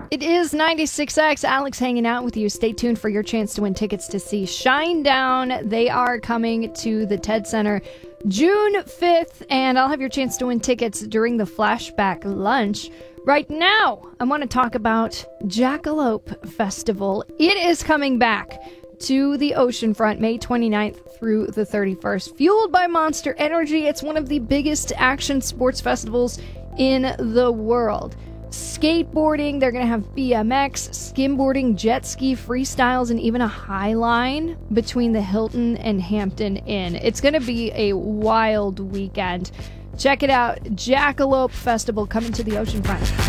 It is 96X. Alex hanging out with you. Stay tuned for your chance to win tickets to see Shinedown. They are coming to the TED Center June 5th, and I'll have your chance to win tickets during the Flashback Lunch. Right now, I want to talk about Jackalope Festival. It is coming back to the oceanfront May 29th through the 31st. Fueled by Monster Energy, it's one of the biggest action sports festivals in the world. Skateboarding, they're going to have BMX, skimboarding, jet ski, freestyles, and even a high line between the Hilton and Hampton Inn. It's going to be a wild weekend. Check it out. Jackalope Festival coming to the oceanfront.